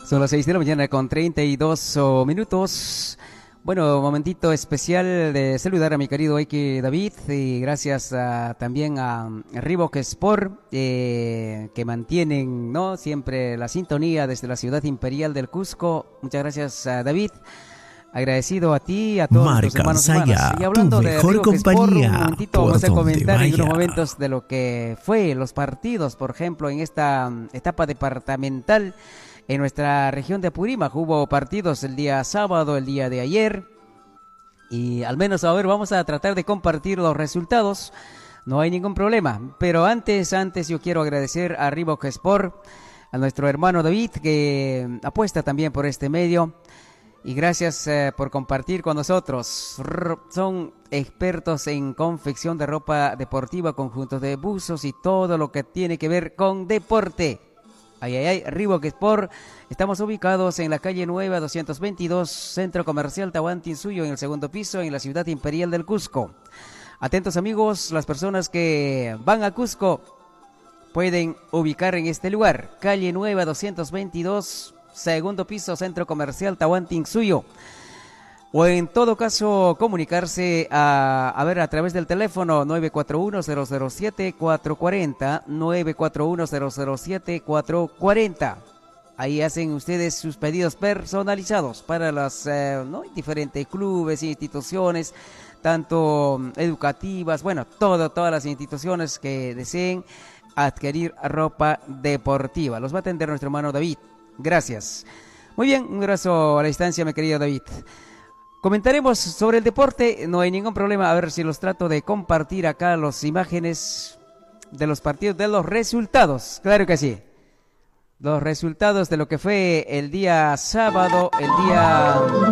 Son las 6 de la mañana con 32 minutos. Bueno, momentito especial de saludar a mi querido Eike David y gracias también a Reebok Sport que mantienen, ¿no?, siempre la sintonía desde la ciudad imperial del Cusco. Muchas gracias, David. Agradecido a ti, a todos los hermanos y hermanas. Y hablando de Reebok Sport, un momentito vamos a comentar en unos momentos de lo que fue los partidos, por ejemplo, en esta etapa departamental. En nuestra región de Apurímac hubo partidos el día sábado, el día de ayer. Y al menos, a ver, vamos a tratar de compartir los resultados. No hay ningún problema. Pero antes yo quiero agradecer a Reebok Sport, a nuestro hermano David, que apuesta también por este medio. Y gracias por compartir con nosotros. Son expertos en confección de ropa deportiva, conjuntos de buzos y todo lo que tiene que ver con deporte. Reebok Sport. Estamos ubicados en la calle Nueva 222, Centro Comercial Tahuantinsuyo, en el segundo piso, en la ciudad imperial del Cusco. Atentos, amigos, las personas que van a Cusco pueden ubicar en este lugar, calle Nueva 222, segundo piso, Centro Comercial Tahuantinsuyo. O en todo caso, comunicarse a través del teléfono 941-007-440, 941-007-440. Ahí hacen ustedes sus pedidos personalizados para los diferentes clubes e instituciones, tanto educativas, bueno, todas las instituciones que deseen adquirir ropa deportiva. Los va a atender nuestro hermano David. Gracias. Muy bien, un abrazo a la distancia, mi querido David. Comentaremos sobre el deporte, no hay ningún problema. A ver si los trato de compartir acá las imágenes de los partidos, de los resultados. Claro que sí. Los resultados de lo que fue el día sábado, el día